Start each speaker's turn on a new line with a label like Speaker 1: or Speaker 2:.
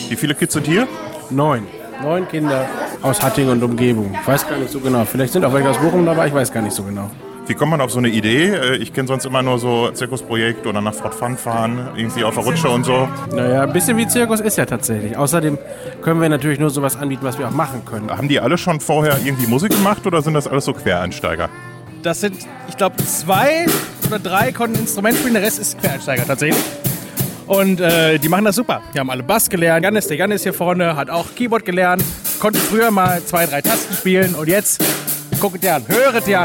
Speaker 1: Wie viele Kids sind hier?
Speaker 2: 9 Kinder aus Hattingen und Umgebung. Ich weiß gar nicht so genau. Vielleicht sind auch welche aus Bochum dabei, ich weiß gar nicht so genau.
Speaker 1: Wie kommt man auf so eine Idee? Ich kenne sonst immer nur so Zirkusprojekt oder nach Fort Fun fahren, irgendwie auf der Rutsche und so.
Speaker 2: Naja, ein bisschen wie Zirkus ist ja tatsächlich. Außerdem können wir natürlich nur sowas anbieten, was wir auch machen können.
Speaker 1: Haben die alle schon vorher irgendwie Musik gemacht oder sind das alles so Quereinsteiger?
Speaker 3: Das sind, ich glaube, 2 oder 3 konnten ein Instrument spielen, der Rest ist Quereinsteiger tatsächlich. Und die machen das super. Die haben alle Bass gelernt. Der Jannis hier vorne hat auch Keyboard gelernt, konnte früher mal 2, 3 Tasten spielen und jetzt guckt ihr an, höret ihr an.